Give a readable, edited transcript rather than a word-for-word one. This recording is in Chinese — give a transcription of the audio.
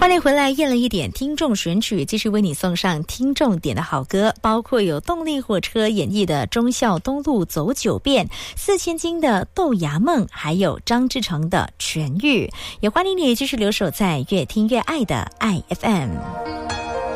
欢迎回来，夜了一点听众选曲，继续为你送上听众点的好歌，包括有动力火车演绎的忠孝东路走九遍，4000金的豆芽梦，还有张志成的痊愈。也欢迎你继续留守在越听越爱的爱 FM。